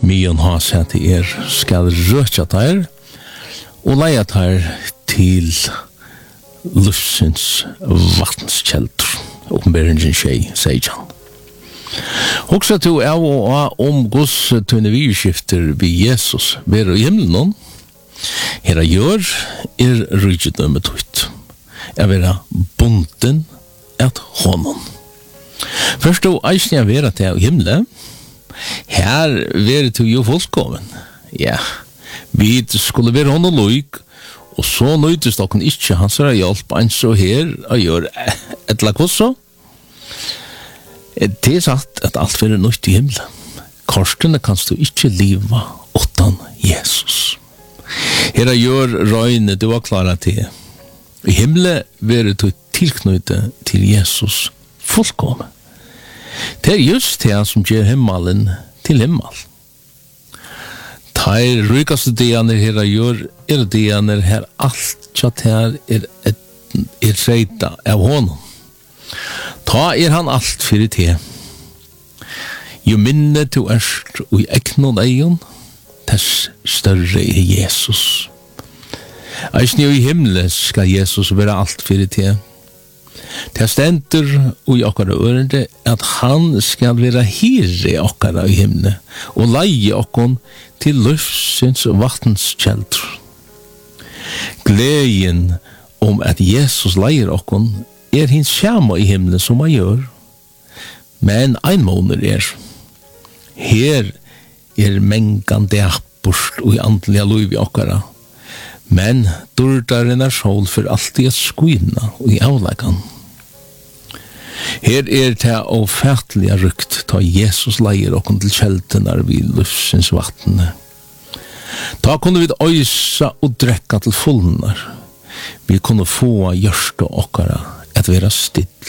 Mion har sett til skal røtja der og leia der til lufsens vattenskjelter. Åpenberingen sier han. Også til om gos tunne virkskifter ved Jesus være i himmelen. Her gjør rydgjødømme tøyt. Jeg være bunden et hånden. Først og eisen jeg være til himmelen. Her være til jo fullkommen. Ja, vi skulle være hånden løyk, og så nøytes dere ikke hans hjelp en så her og gjør et lag også. Det sagt at alt være nøyt i himmelen. Korsene kan du ikke leve utan Jesus. Her gjør røyne du var klara til. I himmelen være du tilknyttet til Jesus fullkommen. Det just det som gjør himmelen til himmel. De rykaste dianer her gjør dianer her alt tjatt her reita av honom. Ta han alt fyrir te. Jo minne to erst og i eknon eion, tess større Jesus. Eisne i himle skal Jesus være alt fyrir te. Det stendur og i okkara ørende at han skal være hire okkara i himne og leie okkon til lufsins vattenskjelter. Gleden om at Jesus leier okkon hins skjama i himne som han gjør. Men ein måneder her mengan deappurst og i andliga liv i okkara. Men durdaren skjål for alltid at skuina og i avleggan. Her det ofertelige rykt ta Jesus leier okkon til kjeltenar vid lufsins vattene. Ta kunne vi øysa og drekka til fullnar. Vi kunne få hjørsta okkara at vera still.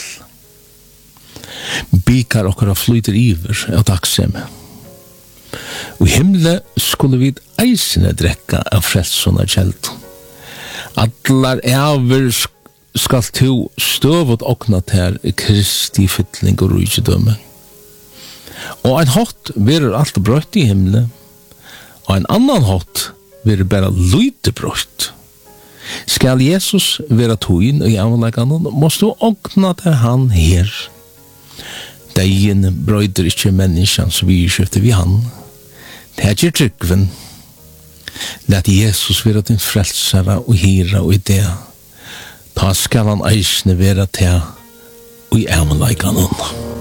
Bikar okkara flyter iver av takksemme. Og i himle skulle vi eisene drekka av frelsona kjelt. Allar ever skal to støvot okna til Kristi fytling og rydgjødømme. Og ein hatt verer alt brøtt i himle, og ein annan hatt verer bare lyte brøtt. Skal Jesus være togin og i avlegganen, måst du okna til han her. Deien brøyder ikke menneskans virkskifte vi han. Det er ikke tryggven. Let Jesus være din frelsere og hira og idé. Ta skal han eisne være til og i avlegganen.